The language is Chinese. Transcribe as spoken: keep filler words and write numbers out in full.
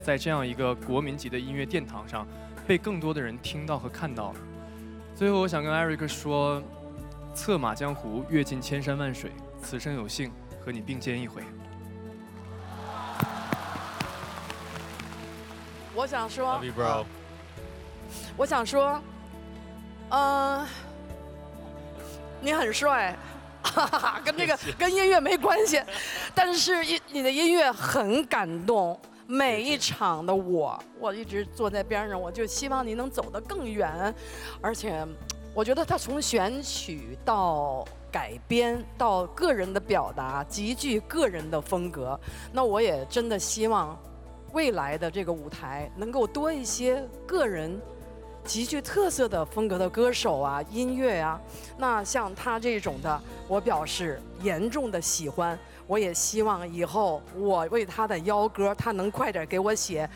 在这样一个国民级的音乐殿堂上，被更多的人听到和看到了。最后，我想跟 Eric 说，策马江湖，阅尽千山万水，此生有幸和你并肩一回。 我想说 ，Love you, bro。 我想说，嗯、呃，你很帅。哈哈，跟这个跟音乐没关系，但是音你的音乐很感动。每一场的我，我一直坐在边上，我就希望你能走得更远。而且，我觉得他从选曲到改编到个人的表达，极具个人的风格。那我也真的希望未来的这个舞台能够多一些个人极具特色的风格的歌手啊，音乐啊。那像他这种的，我表示严重的喜欢。我也希望以后我为他的邀歌，他能快点给我写